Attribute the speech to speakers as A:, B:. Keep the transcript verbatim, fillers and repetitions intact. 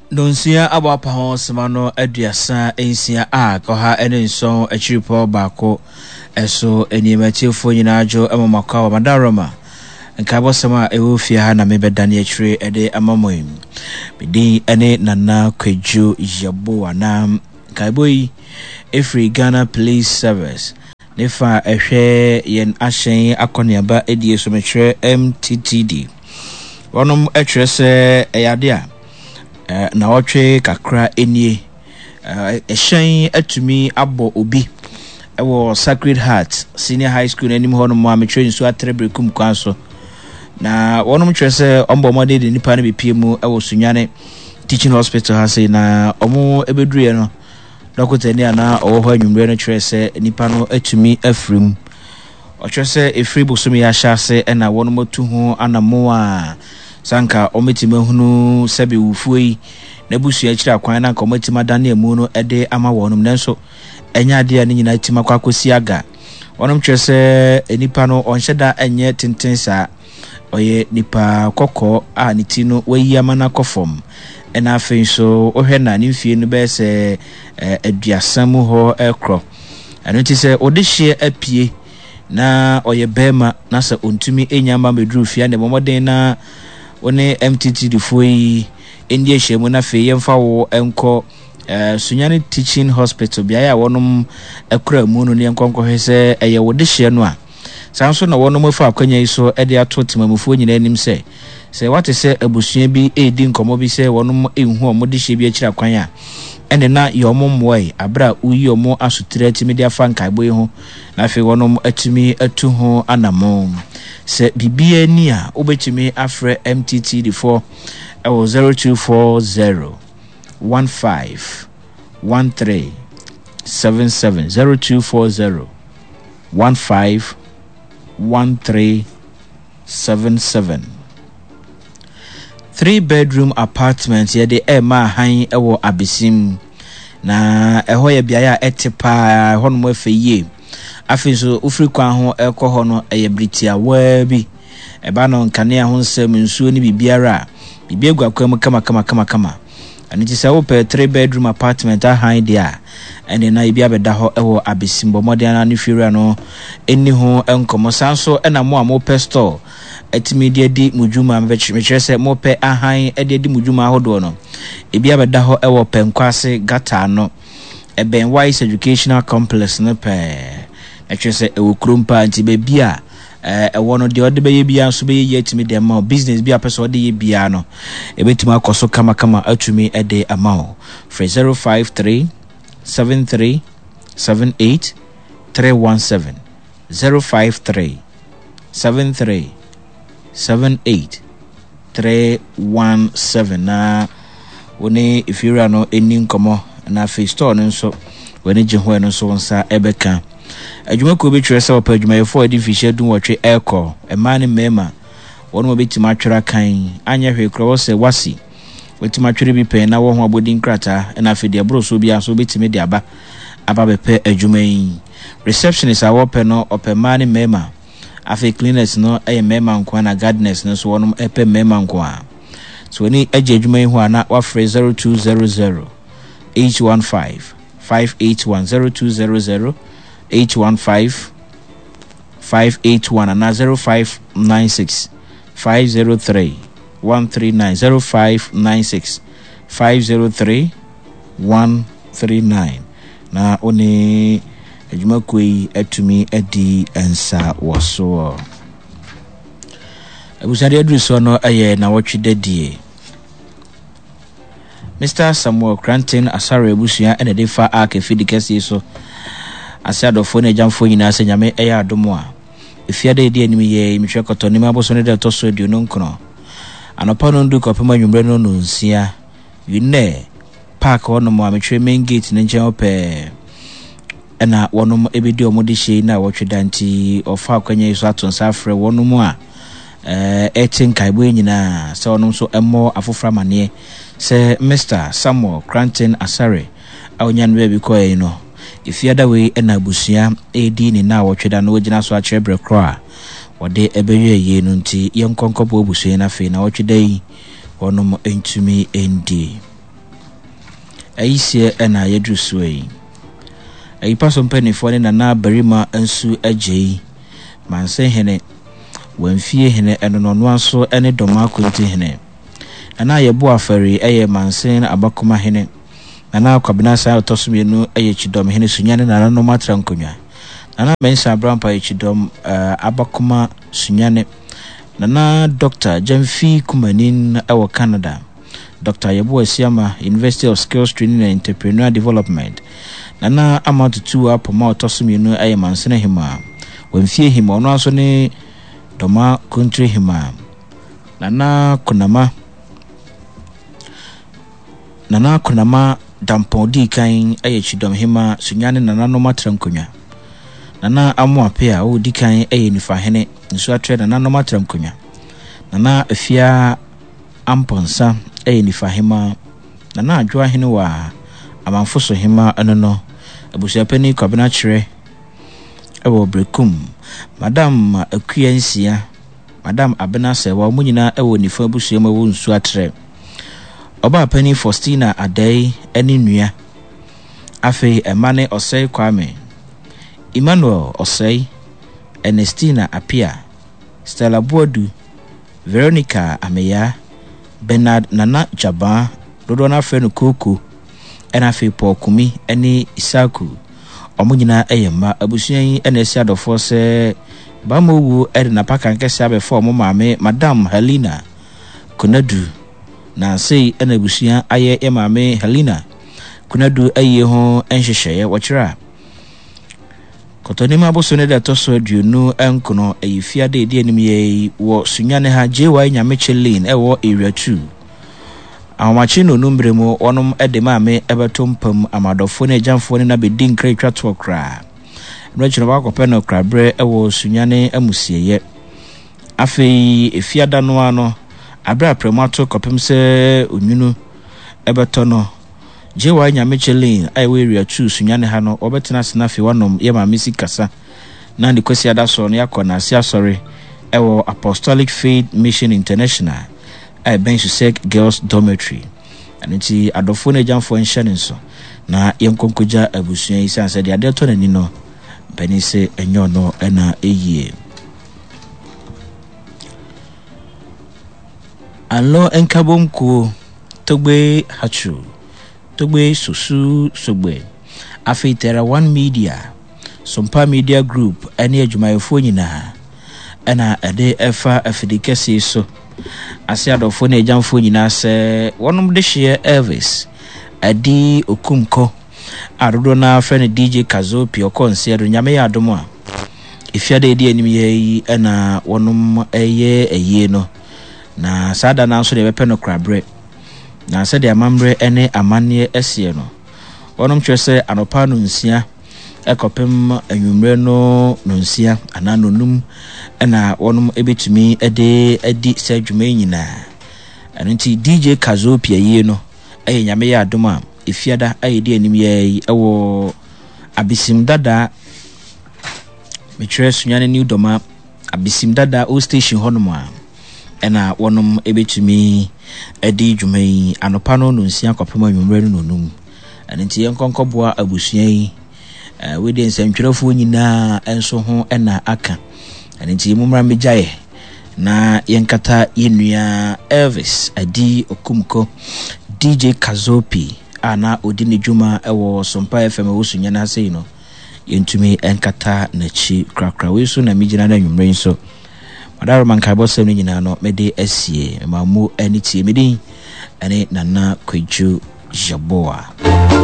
A: Nonsia abapa ho semano aduasa ensia a koha ene nson achiripo baako eso enimachefo nyina ajo amamakwa wa madaroma nkabo sema ewo fia ha na mebedane achire ede amamoyim bidin ene nana kweju yabo ana kaiboyi efri Ghana Police Service nefa ehwe yen ahyen akoniaba edie so mechre M T T D wonom etwere se eyade a na otwe kakra enie ehyen atumi abo obi ewo Sacred Heart Senior High School enim ho no mo ametwe nsu atrebrekum kwanso na wonom twere se ombo mode de nipa ne bepiemu ewo Sunyane Teaching Hospital ha sei na omo ebedruye no dokota ni ana owo ho anwumre no twere se nipa no atumi afrim o twere se efri bosumi ya hyase na wonom otu ho anamo a sanka ometima hunu sebe wufuyi na busu ya kira kwan na kometima dane emu no ede ama wonum nanso enya ade ani nyina tima kwakosi aga wonum twese enipa no onhyeda enye tentensa oye nipa kokko a niti no wayi amana kofom ena afin so ohwe na ne mfie no be se aduasam ho ekro eno ti se odehye apie na oye bema na se ontumi enyama medru fia ne momoden na one M T T D foi endie hwemu na fe yemfa wo enko eh Sunyane Teaching Hospital bia ya wonum ekura mu no ne enkonko hwese eye wo de hye no a sanso na wonum afa akwanya iso e de ato temamufu nyina anim se se wate se abusua bi edi nkomo bi se wonum enhu omo de hye bi akira kwan a ene na yomo moy abra uyi omo asutre timi afa nkaibo ho na fe wonum atumi atu ho anamo se bibia ni a obetumi afre M T T D four ewo zero two four zero one five one three seven seven zero two four zero one five one three seven seven. Three bedroom apartment ye de ema han ewo Abesim na eho ye bia ya etepa ho no mafe ye afiso ufri kwa ho ekoho no eyebritia wa bi eba no nkane ho nsem nsuo ni bibiara bibiegu akwam kama kama kama kama ani ti se wo pe three bedroom apartment a han dia ene na ibi abeda ho ewo Abesim bo modern na nifira no eni ho enkomo sanso ena mo amo pe store etimi de di mujuma mechire se mo pe ahan e de di mujuma hodo no ibi abeda ho ewo penkwase gata no eben Wise Educational Complex no pe echire se ewo krompa anti be bia eh ewo no de ode be ye bia so be ye etimi de ma business bia person ode ye bia no ebetimi akoso kama kama atumi ede amao for zero five three seven three seven eight three one seven zero five three seven three seven eight three one seven na woni ifira no eni nkomo na face store no so woni jeho no so nsa ebeka adwuma ko be twere se opa adwuma yefo edi fishe dun wotwe eko ema ne mema woni mo betima twera kan anya hwe kro se wasi wetima twere bi pe na wo ho abodin krata na afede bro so bia so betime de aba aba bepe adwuma yi receptionist a wo pe no opema ne mema afi cleaners no eye mema nko na gardeners no so wonum epe mema nko a so ni eje adwuma yi ho ana wa free zero two zero zero eight one five five eight one zero two zero zero eight one five five eight one and zero five nine six five zero three one three nine zero five nine six five zero three one three nine na oni ejuma koi etumi edi ensa woso ebusade adruso no aye na wotwe dadie Mister Samuel Cranton Asare ebusua ene de fa aka fidikasi so asiado fo ne jamfo nyina se nyame eya adomo a efiade edi animi ye mitwe koto ni maboso ne de toso edu no nkono anopa no ndu kopema nwumre no no nsia yune park wono mo ametwe main gate ne nchen ope ena wonom ebedi omode hye na wotwe danti ofa akwanya iso atonsa afre wonom a eh etin kaibo nyina se wonom so emo afofra mane se Mister Samuel Cranton Asare awonyan be bi ko e no ifiada we ena busua edi ni na wotwe da no wogina so achebre kro wode ebewe ye no nti yenkonkopo busua na fe na wotwe dai wonom entumi endi ayisie ena yedru suei ayipa so mpanifo ne Nana Barima ensu agei manse hene wamfie hene eno no anso ene doma konti hene Nana yebo afari eye manse abakoma hene Nana kwabena sa otosumienu eye chidom hene sunyane Nana no matra nkonwa Nana mensa abrampa eye chidom uh, abakoma sunyane Nana Doctor Jamfi Kumanin ewo Canada Doctor Yebo Asiama University of Skills Training and Entrepreneur Development Nana amatutu apoma otosumienu eye manse hima wamfie hima ono aso ne doma country hima Nana Kunama Nana Kunama dampodi kan eye chidom hima sunyane Nana no matra nkonwa Nana amu apia o di kan eye nifa hene nso atre Nana no matra nkonwa Nana afia amponsa eye nifa hima Nana adwa hene wa amanfoso hima eno no abusuapani kwabena kire ewo brekum Madam Akuyansia Madam Abena Sewa munyina ewo nifa abusuam ewo nso atre Oba Penny Faustina Adai eni nua afi emane Osei Kwame Emmanuel Osei Ernestina Apia Stella Boadu Veronica Ameya Bernard Nana Jaba Dodona Frenu Koko enafi Pokumi eni Isaku omunyina eyema abusuan enesi adofo se bamowu edna paka nkese abefo omo maame Madam Helena Kunadu na sei ena busuan aye e maame Helena Kunadu aye ho enhyehyeye wokyira kotonima bosone da toso aduonu enkono ayifia de de anim ye wo sunyane ha J Y Nyamechelin e wo area two awamachi no numbre mu onom ede maame ebetompam amadofo ne jamfo ne na bedin kretwa to kra no chino ba ko peno kra bre e wo sunyane amusieye afei efiada no ano abra premato kopem se onwunu ebeto no J Y Nyamechelin ai we area two sunyane ha no obetena sena fe wanom ye maame sikasa na ndi kwesi ada so no yakona asia sorry e wo Apostolic Faith Mission International I Bensusek Girls Dormitory aniti adofo na jamfo enhyane nso na yenkonkoja abusuan isa se de adeto nani no bani se enyo no na eyie Allo enkabomko togbe hachu togbe susu sogbe afitera one media sompa media group ene adwumayefo nyina ena ede efa afidikese so asiadofo na ejamfo nyina se wonum de hye Elvis adi okumko adodo na friend D J Kazopi okonse do nyame ya adom a ifiade edi anim ye ena wonum eye eye no na sada na so de bepe no krabre na se de amambre ene amane esie no wonum twese anopa no nsia ekopem anwumre no no nsia ananonum ena wonum ebetumi ede edi sadwuma nyina anunti D J Kazopi aye no eye nyame ya adom a ifiada ayedi anim ye ewo abisim dada metre sunyane new doma abisim dada o station honoma ena wonum ebetumi edi dwumai anopa no no nsia kopem anwumre no nonum anunti yenkonkoboa abusuan Uh, we den sentwerefo nyina enso ho ena aka anenti mumra mejaye na yenkata yenua Elvis adi okumko D J Kazopi ana odini juma ewo Sompa F M wosunya na sei no yentumi enkata na chi krakra we so na mijina na nwumre nso madaro mankabo sem nyina no mede asie mamu anitie medin ane Nana Kweju Jaboa.